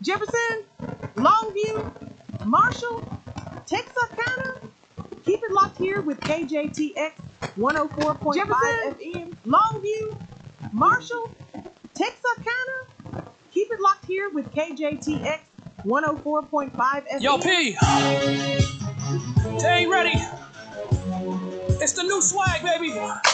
Jefferson, Longview, Marshall, Texarkana. Keep it locked here with KJTX 104.5 FM. Longview, Marshall, Texarkana. Keep it locked here with KJTX 104.5 FM. Yo, P. They ain't ready. It's the new swag, baby.